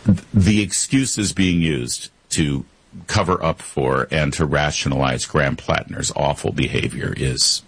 the excuses being used to cover up for and to rationalize Graham Plattner's awful behavior is,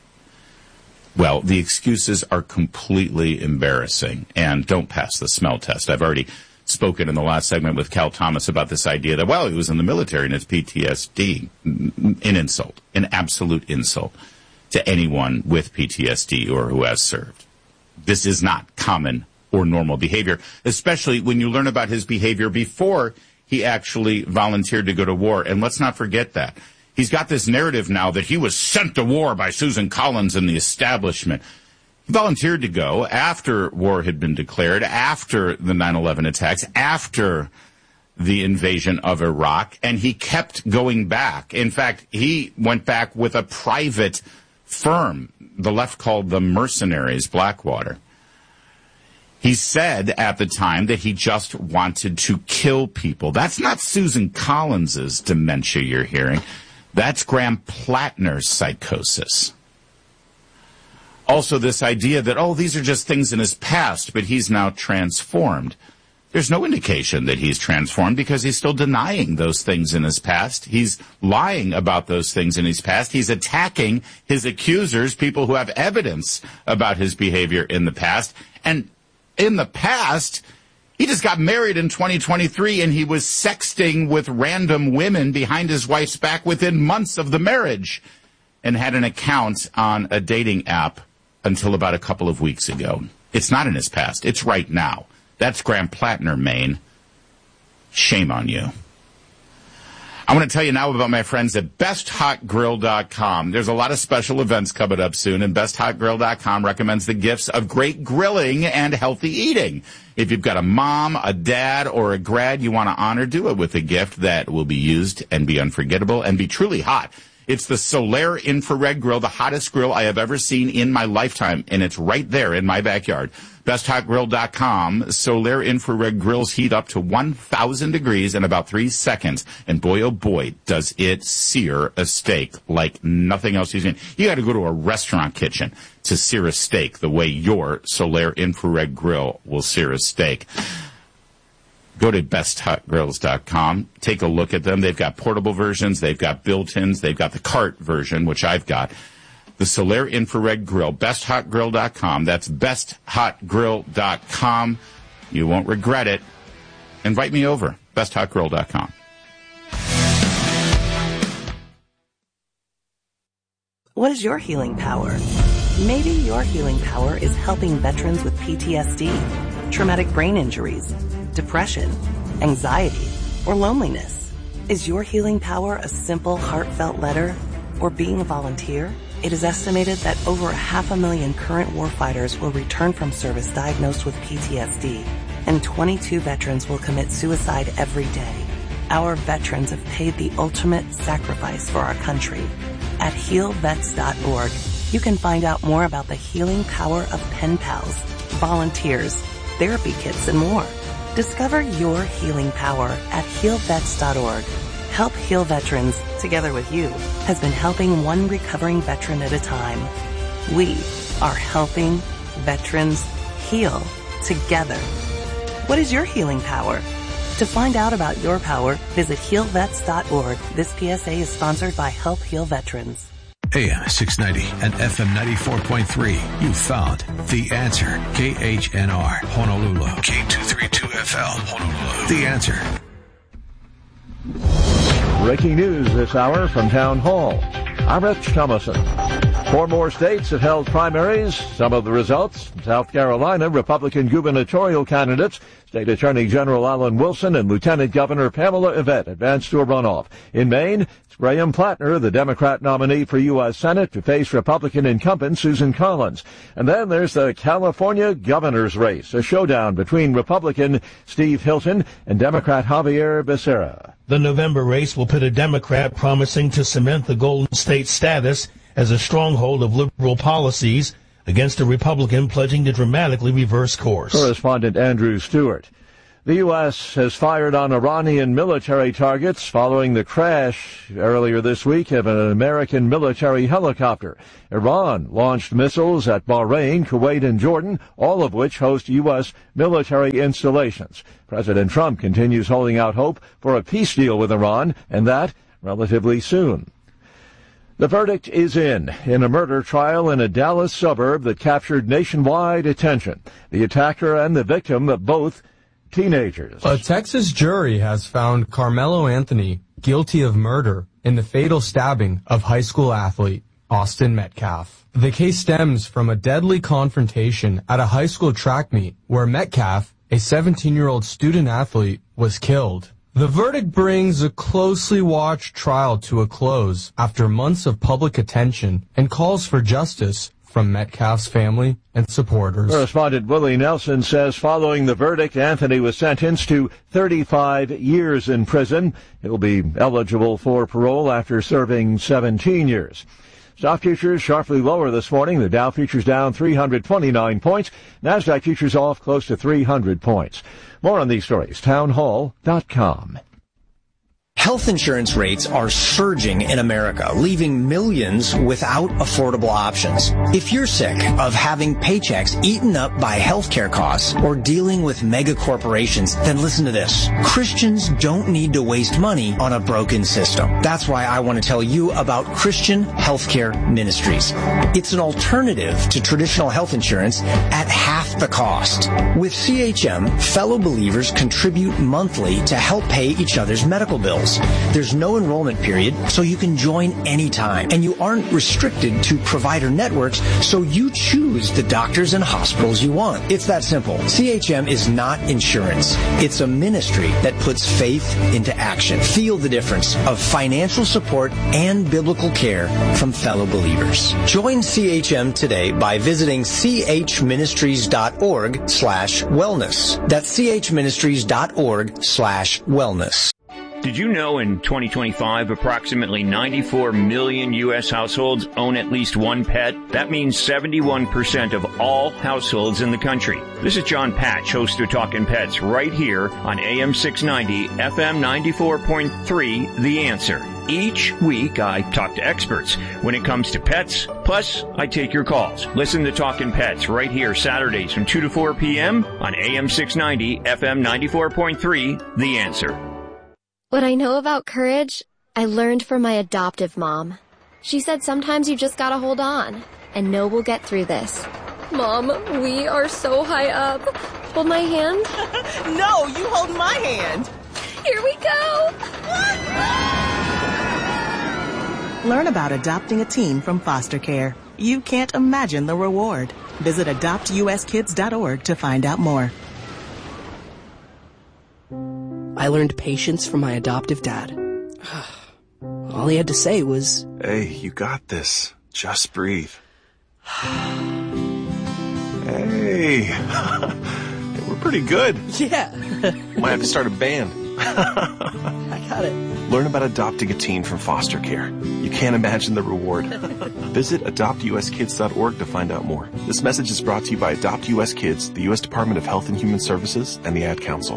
well, the excuses are completely embarrassing and don't pass the smell test. I've already spoken in the last segment with Cal Thomas about this idea that, well, he was in the military and it's PTSD. An insult, an absolute insult to anyone with PTSD or who has served. This is not common or normal behavior, especially when you learn about his behavior before he actually volunteered to go to war. And let's not forget that. He's got this narrative now that he was sent to war by Susan Collins and the establishment. He volunteered to go after war had been declared, after the 9/11 attacks, after the invasion of Iraq, and he kept going back. In fact, he went back with a private firm the left called the Mercenaries, Blackwater. He said at the time that he just wanted to kill people. That's not Susan Collins's dementia you're hearing. That's Graham Plattner's psychosis. Also, this idea that, oh, these are just things in his past, but he's now transformed. There's no indication that he's transformed because he's still denying those things in his past. He's lying about those things in his past. He's attacking his accusers, people who have evidence about his behavior in the past. And in the past, he just got married in 2023 and he was sexting with random women behind his wife's back within months of the marriage and had an account on a dating app until about a couple of weeks ago. It's not in his past. It's right now. That's Graham Plattner, Maine. Shame on you. I want to tell you now about my friends at BestHotGrill.com. There's a lot of special events coming up soon, and BestHotGrill.com recommends the gifts of great grilling and healthy eating. If you've got a mom, a dad, or a grad you want to honor, do it with a gift that will be used and be unforgettable and be truly hot. It's the Solaire Infrared Grill, the hottest grill I have ever seen in my lifetime, and it's right there in my backyard. BestHotGrill.com. Solaire Infrared Grills heat up to 1,000 degrees in about 3 seconds, and boy, oh boy, does it sear a steak like nothing else you've seen. You got to go to a restaurant kitchen to sear a steak the way your Solaire Infrared Grill will sear a steak. Go to BestHotGrills.com. Take a look at them. They've got portable versions. They've got built-ins. They've got the cart version, which I've got. The Solaire Infrared Grill. BestHotGrill.com. That's BestHotGrill.com. You won't regret it. Invite me over. BestHotGrill.com. What is your healing power? Maybe your healing power is helping veterans with PTSD, traumatic brain injuries, depression, anxiety, or loneliness. Is your healing power a simple, heartfelt letter or being a volunteer? It is estimated that over 500,000 current warfighters will return from service diagnosed with PTSD, and 22 veterans will commit suicide every day. Our veterans have paid the ultimate sacrifice for our country. At healvets.org, you can find out more about the healing power of pen pals, volunteers, therapy kits, and more. Discover your healing power at healvets.org. Help Heal Veterans, together with you, has been helping one recovering veteran at a time. We are helping veterans heal together. What is your healing power? To find out about your power, visit healvets.org. This PSA is sponsored by Help Heal Veterans. AM 690 and FM 94.3. You found The Answer. KHNR, Honolulu. K232FL, Honolulu. The Answer. Breaking news this hour from Town Hall. I'm Rich Thomason. 4 more states have held primaries. Some of the results: South Carolina, Republican gubernatorial candidates, State Attorney General Alan Wilson and Lieutenant Governor Pamela Yvette advanced to a runoff. In Maine, it's Graham Plattner, the Democrat nominee for U.S. Senate, to face Republican incumbent Susan Collins. And then there's the California governor's race, a showdown between Republican Steve Hilton and Democrat Javier Becerra. The November race will pit a Democrat promising to cement the Golden State status as a stronghold of liberal policies against a Republican pledging to dramatically reverse course. Correspondent Andrew Stewart. The U.S. has fired on Iranian military targets following the crash earlier this week of an American military helicopter. Iran launched missiles at Bahrain, Kuwait, and Jordan, all of which host U.S. military installations. President Trump continues holding out hope for a peace deal with Iran, and that relatively soon. The verdict is in a murder trial in a Dallas suburb that captured nationwide attention. The attacker and the victim of both teenagers. A Texas jury has found Carmelo Anthony guilty of murder in the fatal stabbing of high school athlete Austin Metcalf. The case stems from a deadly confrontation at a high school track meet where Metcalf, a 17-year-old student athlete, was killed. The verdict brings a closely watched trial to a close after months of public attention and calls for justice from Metcalf's family and supporters. Correspondent Willie Nelson says following the verdict, Anthony was sentenced to 35 years in prison. He'll be eligible for parole after serving 17 years. Stock futures sharply lower this morning. The Dow futures down 329 points. NASDAQ futures off close to 300 points. More on these stories, townhall.com. Health insurance rates are surging in America, leaving millions without affordable options. If you're sick of having paychecks eaten up by healthcare costs or dealing with mega corporations, then listen to this. Christians don't need to waste money on a broken system. That's why I want to tell you about Christian Healthcare Ministries. It's an alternative to traditional health insurance at half the cost. With CHM, fellow believers contribute monthly to help pay each other's medical bills. There's no enrollment period, so you can join anytime. And you aren't restricted to provider networks, so you choose the doctors and hospitals you want. It's that simple. CHM is not insurance. It's a ministry that puts faith into action. Feel the difference of financial support and biblical care from fellow believers. Join CHM today by visiting chministries.org/wellness. That's chministries.org/wellness. Did you know in 2025, approximately 94 million U.S. households own at least one pet? That means 71% of all households in the country. This is John Patch, host of Talkin' Pets, right here on AM 690, FM 94.3, The Answer. Each week, I talk to experts when it comes to pets, plus I take your calls. Listen to Talkin' Pets right here Saturdays from 2 to 4 p.m. on AM 690, FM 94.3, The Answer. What I know about courage, I learned from my adoptive mom. She said sometimes you just gotta hold on and know we'll get through this. Mom, we are so high up. Hold my hand. No, you hold my hand. Here we go. Learn about adopting a teen from foster care. You can't imagine the reward. Visit adoptuskids.org to find out more. I learned patience from my adoptive dad. All he had to say was, "Hey, you got this. Just breathe." Hey, we're pretty good. Yeah. Might have to start a band. I got it. Learn about adopting a teen from foster care. You can't imagine the reward. Visit adoptuskids.org to find out more. This message is brought to you by Adopt US Kids, the U.S. Department of Health and Human Services, and the Ad Council.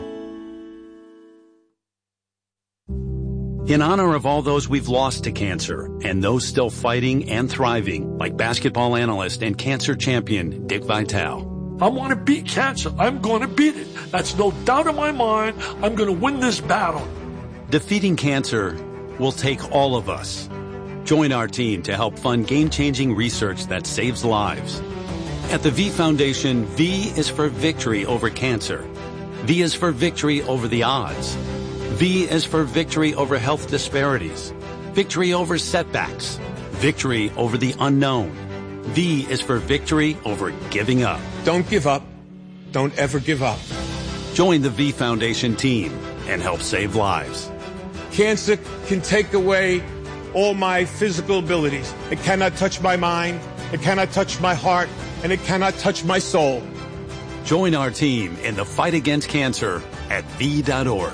In honor of all those we've lost to cancer and those still fighting and thriving, like basketball analyst and cancer champion Dick Vitale. I want to beat cancer. I'm going to beat it. That's no doubt in my mind. I'm going to win this battle. Defeating cancer will take all of us. Join our team to help fund game-changing research that saves lives. At the V Foundation, V is for victory over cancer. V is for victory over the odds. V is for victory over health disparities, victory over setbacks, victory over the unknown. V is for victory over giving up. Don't give up. Don't ever give up. Join the V Foundation team and help save lives. Cancer can take away all my physical abilities. It cannot touch my mind, it cannot touch my heart, and it cannot touch my soul. Join our team in the fight against cancer at V.org.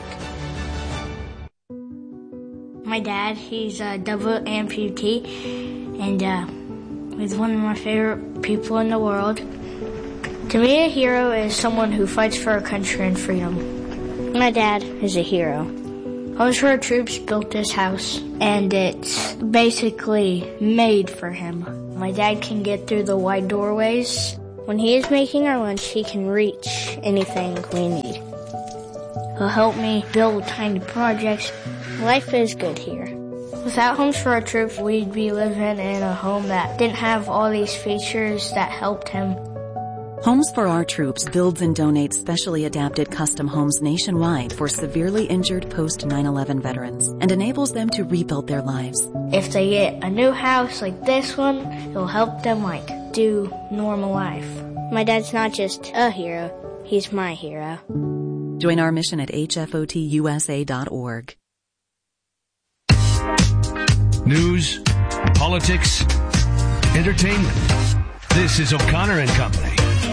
My dad, he's a double amputee, and he's one of my favorite people in the world. To me, a hero is someone who fights for our country and freedom. My dad is a hero. Homes for Our Troops built this house, and it's basically made for him. My dad can get through the wide doorways. When he is making our lunch, he can reach anything we need. He'll help me build tiny projects. Life is good here. Without Homes for Our Troops, we'd be living in a home that didn't have all these features that helped him. Homes for Our Troops builds and donates specially adapted custom homes nationwide for severely injured post-9/11 veterans and enables them to rebuild their lives. If they get a new house like this one, it'll help them do normal life. My dad's not just a hero, he's my hero. Join our mission at hfotusa.org. News, politics, entertainment. This is O'Connor and Company.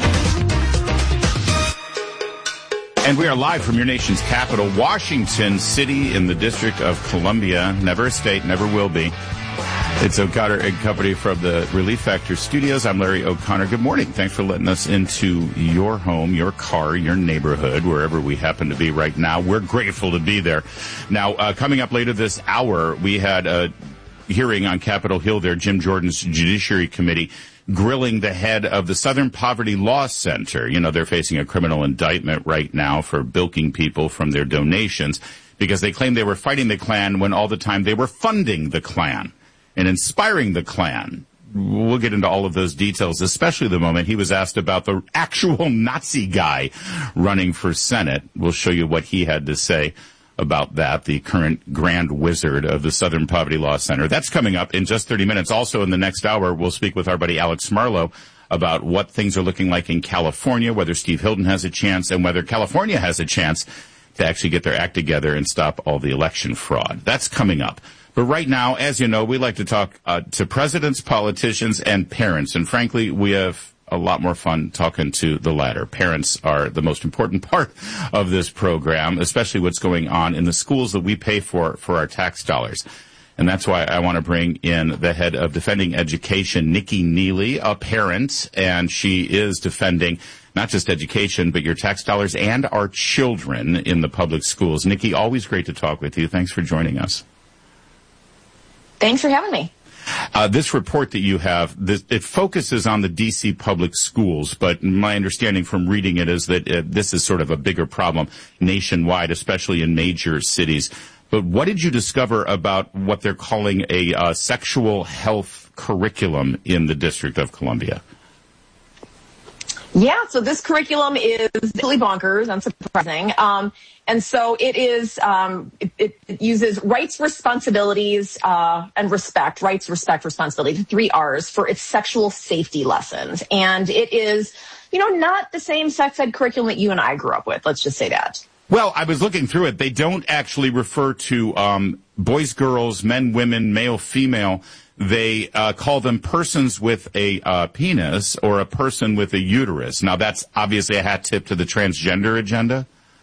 And we are live from your nation's capital, Washington City, in the District of Columbia. Never a state, never will be. It's O'Connor and Company from the Relief Factor Studios. I'm Larry O'Connor. Good morning. Thanks for letting us into your home, your car, your neighborhood, wherever we happen to be right now. We're grateful to be there. Now, coming up later this hour, we had a hearing on Capitol Hill there, Jim Jordan's Judiciary Committee, grilling the head of the Southern Poverty Law Center. You know, they're facing a criminal indictment right now for bilking people from their donations because they claim they were fighting the Klan when all the time they were funding the Klan and inspiring the Klan. We'll get into all of those details, especially the moment he was asked about the actual Nazi guy running for Senate. We'll show you what he had to say about that, the current grand wizard of the Southern Poverty Law Center. That's coming up in just 30 minutes. Also, in the next hour, we'll speak with our buddy Alex Marlowe about what things are looking like in California, whether Steve Hilton has a chance, and whether California has a chance to actually get their act together and stop all the election fraud. That's coming up. But right now, as you know, we like to talk to presidents, politicians, and parents. And frankly, we have a lot more fun talking to the latter. Parents are the most important part of this program, especially what's going on in the schools that we pay for our tax dollars. And that's why I want to bring in the head of Defending Education, Nikki Neely, a parent, and she is defending not just education, but your tax dollars and our children in the public schools. Nikki, always great to talk with you. Thanks for joining us. Thanks for having me. This report that you have, it focuses on the D.C. public schools, but my understanding from reading it is that this is sort of a bigger problem nationwide, especially in major cities. But what did you discover about what they're calling a sexual health curriculum in the District of Columbia? Yeah, so this curriculum is really bonkers, unsurprising. And so it is, it uses rights, responsibilities, and respect, rights, respect, responsibility, the 3 R's for its sexual safety lessons. And it is, not the same sex ed curriculum that you and I grew up with. Let's just say that. Well, I was looking through it. They don't actually refer to boys, girls, men, women, male, female. They call them persons with a penis or a person with a uterus. Now, that's obviously a hat tip to the transgender agenda.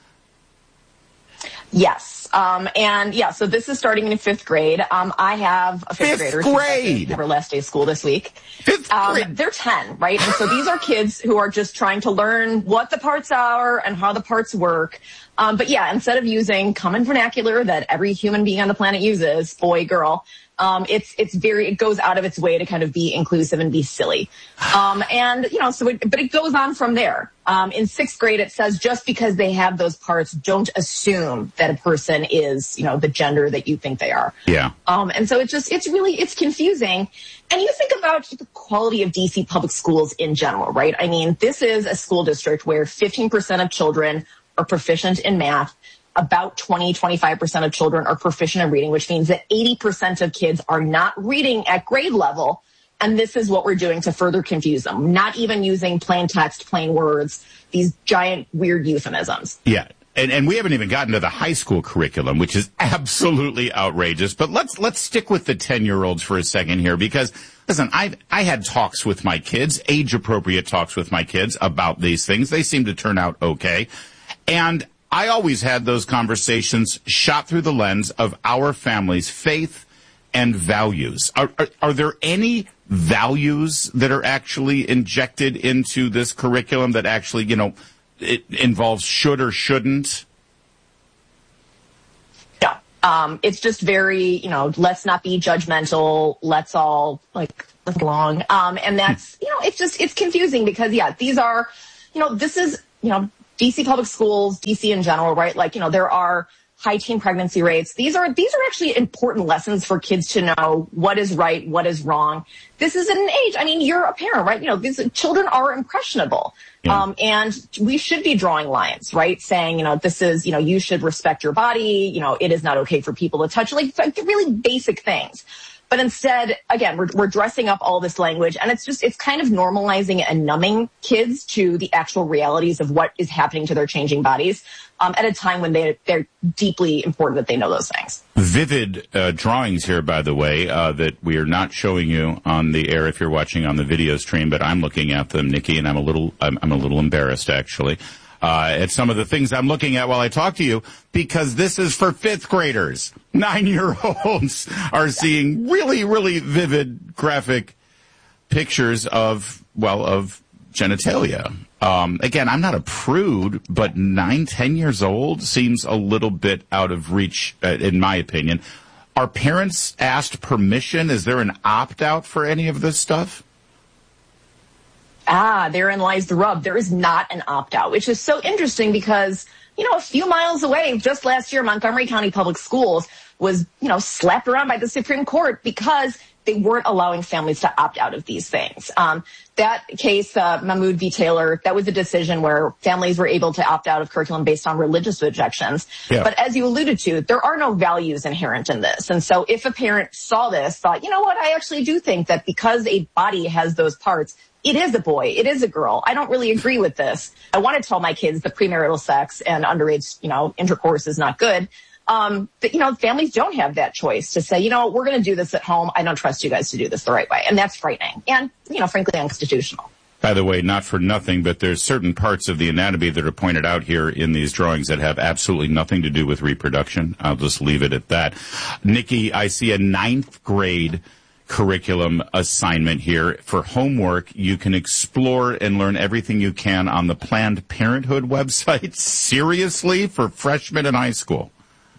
Yes. So this is starting in 5th grade. I have a 5th grader. 5th grade! Her last day of school this week. 5th grade. They're 10, right? And so these are kids who are just trying to learn what the parts are and how the parts work. But yeah, instead of using common vernacular that every human being on the planet uses, boy, girl, it goes out of its way to kind of be inclusive and be silly. But it goes on from there. In 6th grade, it says just because they have those parts, don't assume that a person is, the gender that you think they are. Yeah. And so it's confusing. And you think about the quality of DC public schools in general, right? I mean, this is a school district where 15% of children are proficient in math. About 25% of children are proficient in reading, which means that 80% of kids are not reading at grade level. And this is what we're doing to further confuse them. Not even using plain text, plain words, these giant weird euphemisms. Yeah. And we haven't even gotten to the high school curriculum, which is absolutely outrageous. But let's stick with the 10-year-olds for a second here, because listen, I had talks with my kids, age-appropriate talks with my kids about these things. They seem to turn out okay. And I always had those conversations shot through the lens of our family's faith and values. Are there any values that are actually injected into this curriculum that actually, it involves should or shouldn't? It's just very, let's not be judgmental. Let's all let's get along. And that's, it's confusing because, these are, this is, DC public schools, DC in general, right? There are high teen pregnancy rates. These are actually important lessons for kids to know what is right, what is wrong. This is at an age, you're a parent, right? These children are impressionable. Yeah. And we should be drawing lines, right? Saying, this is, you should respect your body. It is not okay for people to touch, like really basic things. But instead, again, we're dressing up all this language, and it's kind of normalizing and numbing kids to the actual realities of what is happening to their changing bodies at a time when they're deeply important that they know those things. Vivid drawings here, by the way, that we are not showing you on the air if you're watching on the video stream, but I'm looking at them, Nikki, and I'm a little embarrassed, actually. At some of the things I'm looking at while I talk to you, because this is for 5th graders. 9-year-olds are seeing really, really vivid graphic pictures of genitalia. Again, I'm not a prude, but 9, 10 years old seems a little bit out of reach, in my opinion. Are parents asked permission? Is there an opt-out for any of this stuff? Therein lies the rub. There is not an opt-out, which is so interesting because, a few miles away, just last year, Montgomery County Public Schools was, slapped around by the Supreme Court because they weren't allowing families to opt out of these things. That case, Mahmoud v. Taylor, that was a decision where families were able to opt out of curriculum based on religious objections. Yeah. But as you alluded to, there are no values inherent in this. And so if a parent saw this, thought, you know what, I actually do think that because a body has those parts, it is a boy, it is a girl. I don't really agree with this. I want to tell my kids that premarital sex and underage, intercourse is not good. Families don't have that choice to say, we're going to do this at home. I don't trust you guys to do this the right way. And that's frightening and, frankly, unconstitutional. By the way, not for nothing, but there's certain parts of the anatomy that are pointed out here in these drawings that have absolutely nothing to do with reproduction. I'll just leave it at that. Nikki, I see a 9th grade curriculum assignment here. For homework, you can explore and learn everything you can on the Planned Parenthood website. Seriously? For freshmen in high school?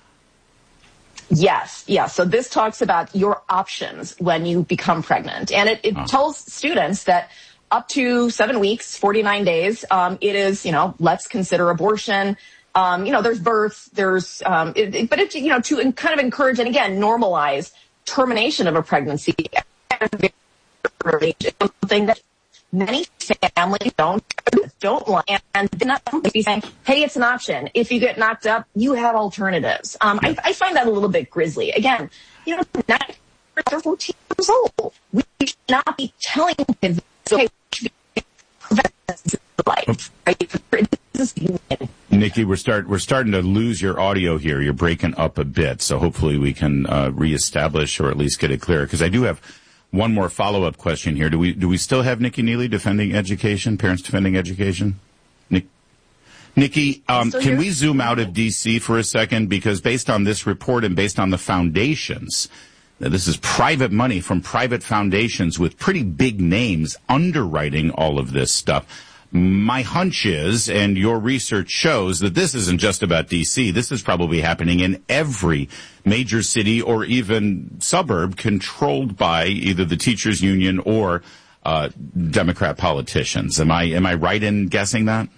Yes. Yeah. So this talks about your options when you become pregnant. And it tells students that up to 7 weeks, 49 days, it is, let's consider abortion. There's birth, there's, but it's, to kind of encourage and again, normalize termination of a pregnancy at something that many families don't like, and they're not be saying, hey, it's an option. If you get knocked up, you have alternatives. I find that a little bit grisly. Again, 9 or 14 years old. We should not be telling kids, okay, we should be life. Right? Nikki, we're starting to lose your audio here. You're breaking up a bit, so hopefully we can reestablish or at least get it clear. Because I do have one more follow-up question here. Do we still have Nikki Neely defending education, parents defending education? Nikki, can we zoom out of D.C. for a second? Because based on this report and based on the foundations, this is private money from private foundations with pretty big names underwriting all of this stuff. My hunch is, and your research shows, that this isn't just about D.C. This is probably happening in every major city or even suburb controlled by either the teachers union or Democrat politicians. Am I right in guessing that?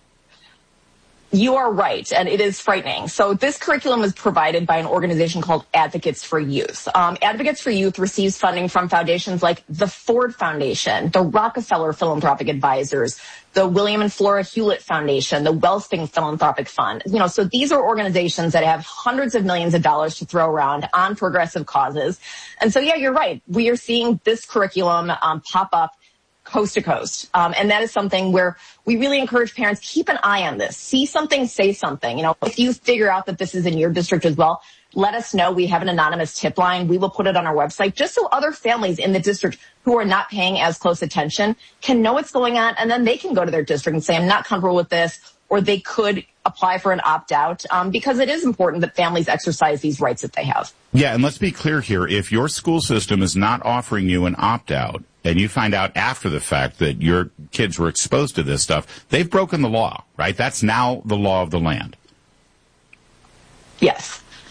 You are right, and it is frightening. So this curriculum is provided by an organization called Advocates for Youth. Advocates for Youth receives funding from foundations like the Ford Foundation, the Rockefeller Philanthropic Advisors, the William and Flora Hewlett Foundation, the Wellspring Philanthropic Fund. So these are organizations that have hundreds of millions of dollars to throw around on progressive causes. And so, yeah, you're right. We are seeing this curriculum pop up coast to coast. And that is something where we really encourage parents, keep an eye on this. See something, say something. If you figure out that this is in your district as well, let us know. We have an anonymous tip line. We will put it on our website just so other families in the district who are not paying as close attention can know what's going on. And then they can go to their district and say, I'm not comfortable with this. Or they could apply for an opt-out because it is important that families exercise these rights that they have. Yeah, and let's be clear here. If your school system is not offering you an opt-out, and you find out after the fact that your kids were exposed to this stuff, they've broken the law, right? That's now the law of the land. Yes.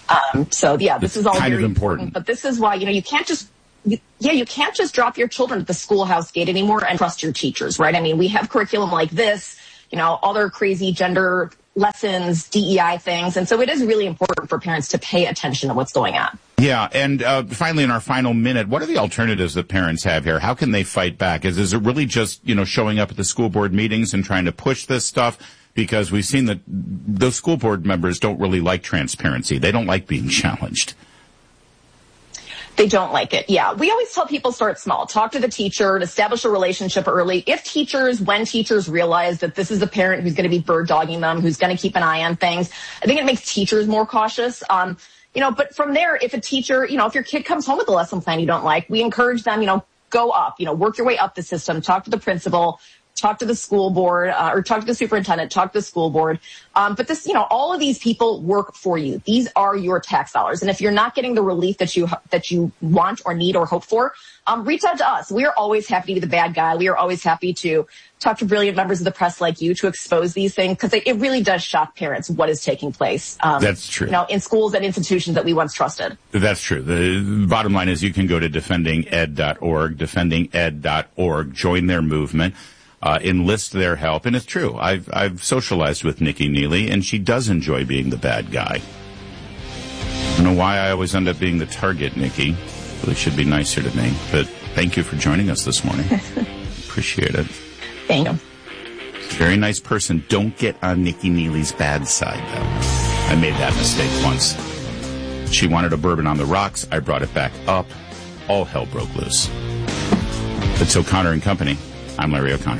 So yeah, this is all kind very of important. But this is why, you can't just, you can't just drop your children at the schoolhouse gate anymore and trust your teachers, right? I mean, we have curriculum like this, other crazy gender lessons, DEI things. And so it is really important for parents to pay attention to what's going on. Yeah. And finally, in our final minute, what are the alternatives that parents have here? How can they fight back? Is it really just, showing up at the school board meetings and trying to push this stuff? Because we've seen that those school board members don't really like transparency. They don't like being challenged. They don't like it. Yeah. We always tell people start small. Talk to the teacher, establish a relationship early. When teachers realize that this is a parent who's going to be bird dogging them, who's going to keep an eye on things, I think it makes teachers more cautious. But from there, if a teacher, if your kid comes home with a lesson plan you don't like, we encourage them, go up, work your way up the system, talk to the principal, talk to the school board, or talk to the superintendent, talk to the school board. But this, all of these people work for you. These are your tax dollars. And if you're not getting the relief that you want or need or hope for, reach out to us. We are always happy to be the bad guy. We are always happy to talk to brilliant members of the press like you to expose these things, because it really does shock parents what is taking place. That's true. In schools and institutions that we once trusted. That's true. The bottom line is you can go to defendinged.org, join their movement. Enlist their help. And it's true. I've socialized with Nikki Neely, and she does enjoy being the bad guy. I don't know why I always end up being the target, Nikki. Really should be nicer to me. But thank you for joining us this morning. Appreciate it. Thank you. Very nice person. Don't get on Nikki Neely's bad side, though. I made that mistake once. She wanted a bourbon on the rocks. I brought it back up. All hell broke loose. It's O'Connor and Company. I'm Larry O'Connor.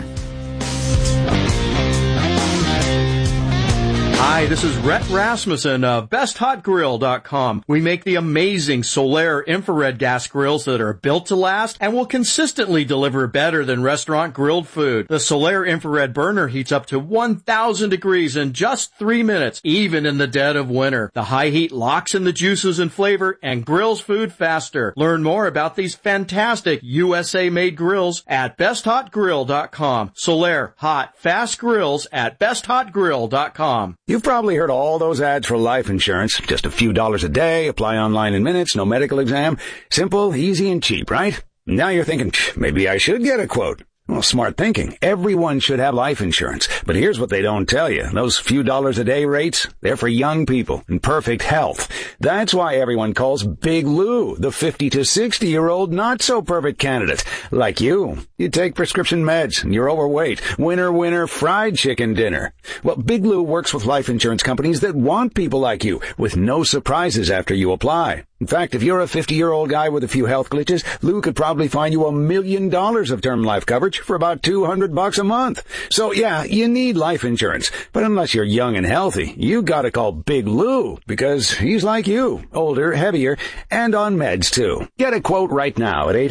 Hi, this is Rhett Rasmussen of BestHotGrill.com. We make the amazing Solaire infrared gas grills that are built to last and will consistently deliver better than restaurant grilled food. The Solaire infrared burner heats up to 1,000 degrees in just 3 minutes, even in the dead of winter. The high heat locks in the juices and flavor and grills food faster. Learn more about these fantastic USA-made grills at BestHotGrill.com. Solaire, hot, fast grills at BestHotGrill.com. You've probably heard all those ads for life insurance. Just a few dollars a day, apply online in minutes, no medical exam. Simple, easy, and cheap, right? Now you're thinking, maybe I should get a quote. Well, smart thinking. Everyone should have life insurance. But here's what they don't tell you. Those few dollars a day rates, they're for young people in perfect health. That's why everyone calls Big Lou the 50 to 60-year-old not-so-perfect candidate. Like you. You take prescription meds and you're overweight. Winner, fried chicken dinner. Well, Big Lou works with life insurance companies that want people like you with no surprises after you apply. In fact, if you're a 50-year-old guy with a few health glitches, Lou could probably find you $1 million of term life coverage for about $200 a month. So yeah, you need life insurance. But unless you're young and healthy, you gotta call Big Lou, because he's like you, older, heavier, and on meds too. Get a quote right now at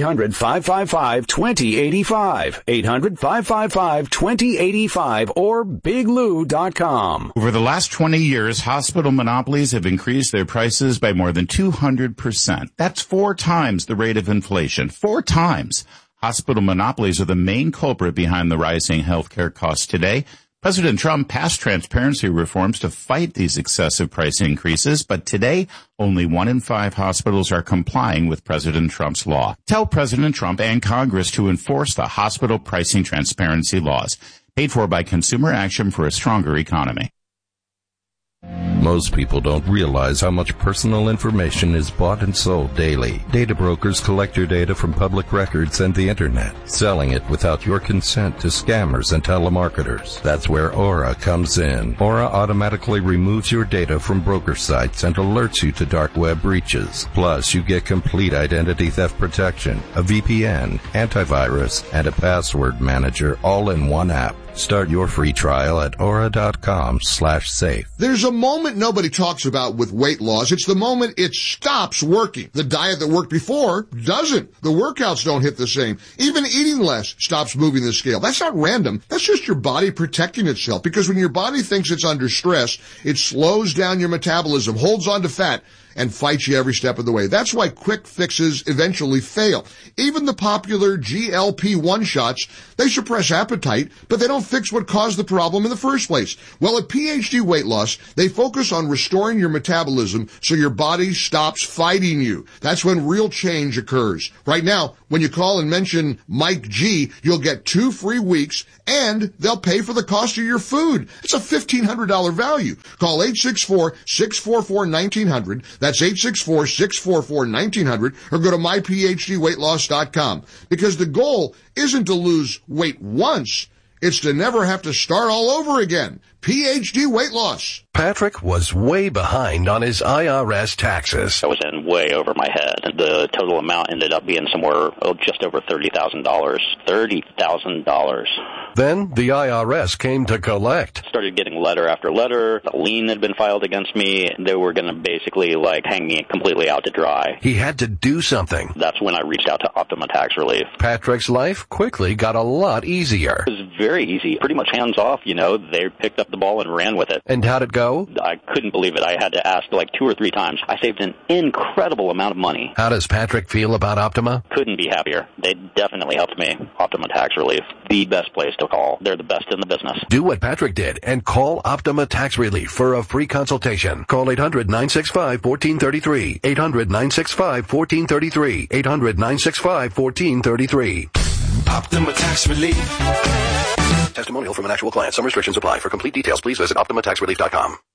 800-555-2085. 800-555-2085 or biglou.com. Over the last 20 years, hospital monopolies have increased their prices by more than 200%. That's 4 times the rate of inflation. 4 times. Hospital monopolies are the main culprit behind the rising healthcare costs today. President Trump passed transparency reforms to fight these excessive price increases, but today, only 1 in 5 hospitals are complying with President Trump's law. Tell President Trump and Congress to enforce the hospital pricing transparency laws, paid for by Consumer Action for a Stronger Economy. Most people don't realize how much personal information is bought and sold daily. Data brokers collect your data from public records and the internet, selling it without your consent to scammers and telemarketers. That's where Aura comes in. Aura automatically removes your data from broker sites and alerts you to dark web breaches. Plus, you get complete identity theft protection, a VPN, antivirus, and a password manager all in one app. Start your free trial at aura.com/safe. There's a moment nobody talks about with weight loss. It's the moment it stops working. The diet that worked before doesn't. The workouts don't hit the same. Even eating less stops moving the scale. That's not random. That's just your body protecting itself, because when your body thinks it's under stress, it slows down your metabolism, holds on to fat, and fights you every step of the way. That's why quick fixes eventually fail. Even the popular GLP-1 shots, they suppress appetite, but they don't fix what caused the problem in the first place. Well, at PhD Weight Loss, they focus on restoring your metabolism so your body stops fighting you. That's when real change occurs. Right now, when you call and mention Mike G, you'll get 2 free weeks, and they'll pay for the cost of your food. It's a $1,500 value. Call 864-644-1900. That's 864-644-1900, or go to myphdweightloss.com. Because the goal isn't to lose weight once, it's to never have to start all over again. PhD Weight Loss. Patrick was way behind on his IRS taxes. I was in way over my head. The total amount ended up being somewhere just over $30,000. $30,000. Then the IRS came to collect. Started getting letter after letter. A lien had been filed against me. They were going to basically hang me completely out to dry. He had to do something. That's when I reached out to Optima Tax Relief. Patrick's life quickly got a lot easier. It was very easy. Pretty much hands off, They picked up the ball and ran with it. And how'd it go? I couldn't believe it. I had to ask 2 or 3 times. I saved an incredible amount of money. How does Patrick feel about Optima? Couldn't be happier. They definitely helped me. Optima Tax Relief. The best place to call. They're the best in the business. Do what Patrick did and call Optima Tax Relief for a free consultation. Call 800-965-1433. 800-965-1433. 800-965-1433. Optima Tax Relief. Testimonial from an actual client. Some restrictions apply. For complete details, please visit OptimaTaxRelief.com.